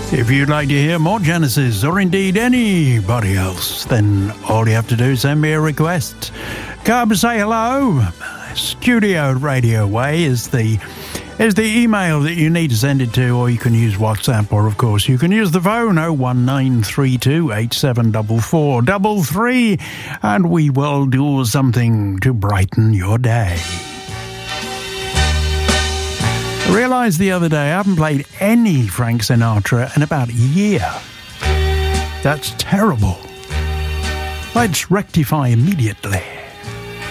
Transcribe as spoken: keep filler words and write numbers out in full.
If you'd like to hear more Genesis, or indeed anybody else, then all you have to do is send me a request. Come say hello. Studio at Radio Way is the is the email that you need to send it to, or you can use WhatsApp, or of course you can use the phone oh one nine three two eight seven four four three three, and we will do something to brighten your day. I realised the other day I haven't played any Frank Sinatra in about a year. That's terrible. Let's rectify immediately.